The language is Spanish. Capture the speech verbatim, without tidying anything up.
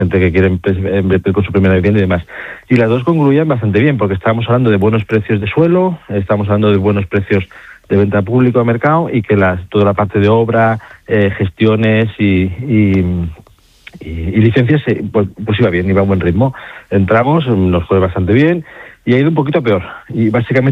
gente que quiere invertir con su primera vivienda y demás. Y las dos concluían bastante bien, porque estábamos hablando de buenos precios de suelo, estábamos hablando de buenos precios de venta público a mercado, y que las, toda la parte de obra, eh, gestiones y, y, y, y licencias eh, pues, pues iba bien, iba a buen ritmo. Entramos, nos fue bastante bien y ha ido un poquito peor. Y básicamente